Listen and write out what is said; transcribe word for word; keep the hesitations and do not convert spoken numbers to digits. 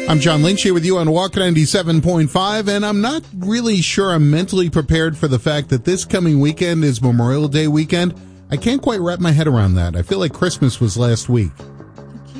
I'm John Lynch here with you on Walk ninety-seven point five, and I'm not really sure I'm mentally prepared for the fact that this coming weekend is Memorial Day weekend. I can't quite wrap my head around that. I feel like Christmas was last week.